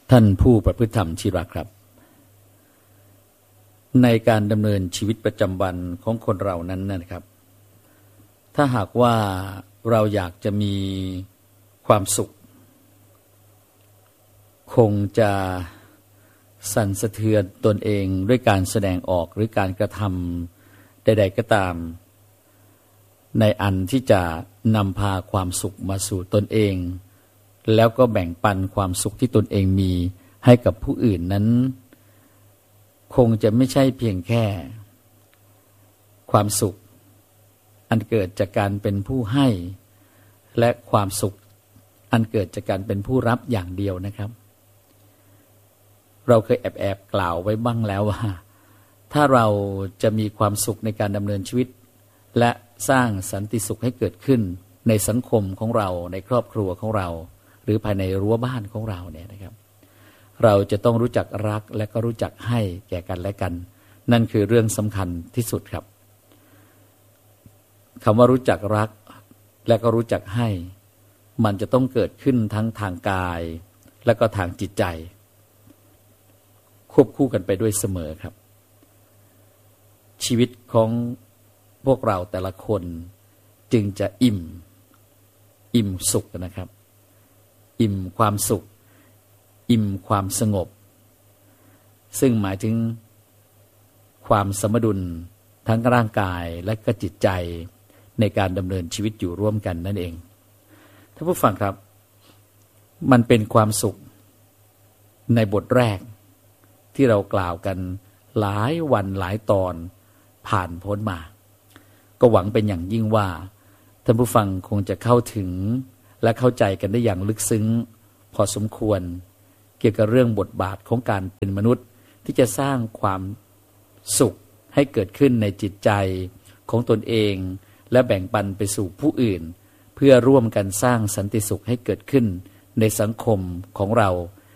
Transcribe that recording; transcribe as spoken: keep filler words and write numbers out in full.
ท่านผู้ประพฤติธรรมที่รักครับในการดำเนินชีวิตประจำวันของคนเรานั้นนะครับถ้าหากว่าเราอยากจะมีความสุขคงจะสั่นสะเทือนตนเองด้วยการแสดงออกหรือการกระทำใดๆก็ตามในอันที่จะนำพาความสุขมาสู่ตนเองแล้วก็แบ่งปันความสุขที่ตนเองมีให้กับผู้อื่นนั้นคงจะไม่ใช่เพียงแค่ความสุขอันเกิดจากการเป็นผู้ให้และความสุขอันเกิดจากการเป็นผู้รับอย่างเดียวนะครับเราเคยแอบแอบกล่าวไว้บ้างแล้วว่าถ้าเราจะมีความสุขในการดำเนินชีวิตและสร้างสันติสุขให้เกิดขึ้นในสังคมของเราในครอบครัวของเราหรือภายในรั้วบ้านของเราเนี่ยนะครับเราจะต้องรู้จักรักและก็รู้จักให้แก่กันและกันนั่นคือเรื่องสำคัญที่สุดครับคำว่ารู้จักรักและก็รู้จักให้มันจะต้องเกิดขึ้นทั้งทางกายและก็ทางจิตใจควบคู่กันไปด้วยเสมอครับชีวิตของพวกเราแต่ละคนจึงจะอิ่มอิ่มสุขนะครับอิ่มความสุขอิ่มความสงบซึ่งหมายถึงความสมดุลทั้งร่างกายและก็จิตใจในการดำเนินชีวิตอยู่ร่วมกันนั่นเองท่านผู้ฟังครับมันเป็นความสุขในบทแรกที่เรากล่าวกันหลายวันหลายตอนผ่านพ้นมาก็หวังเป็นอย่างยิ่งว่าท่านผู้ฟังคงจะเข้าถึงและเข้าใจกันได้อย่างลึกซึ้งพอสมควรเกี่ยวกับเรื่องบทบาทของการเป็นมนุษย์ที่จะสร้างความสุขให้เกิดขึ้นในจิตใจของตนเองและแบ่งปันไปสู่ผู้อื่นเพื่อร่วมกันสร้างสันติสุขให้เกิดขึ้นในสังคมของเรา